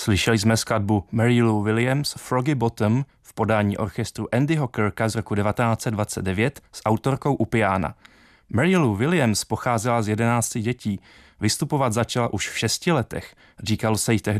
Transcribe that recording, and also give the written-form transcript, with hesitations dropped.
Slyšeli jsme skladbu Mary Lou Williams Froggy Bottom v podání orchestru Andyho Kirka z roku 1929 s autorkou u piana. Mary Lou Williams pocházela z 11 dětí. Vystupovat začala už v 6 letech. Říkalo se jí tehdy